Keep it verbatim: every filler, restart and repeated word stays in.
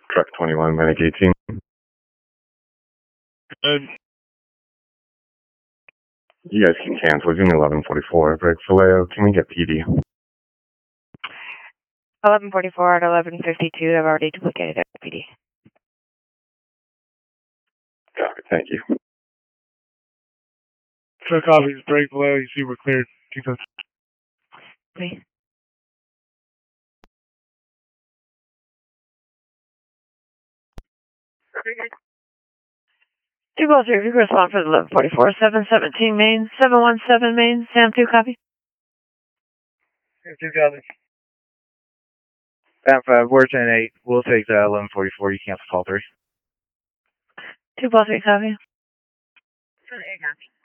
Truck twenty-one, Medic eighteen. Um, You guys can cancel. June eleven forty-four. Brick Vallejo, can we get P D? eleven forty-four at eleven fifty-two. I've already duplicated it, P D. Copy, thank you. truck copies, break below, you see we're cleared. Two codes. Okay. Two Ball three, you can respond for the eleven forty-four, seven seventeen main, seven one seven main, Sam two copy. Two copies. F five, we're ten eight. We'll take the eleven forty-four. You cancel call three. Two Ball three copy. eight copy.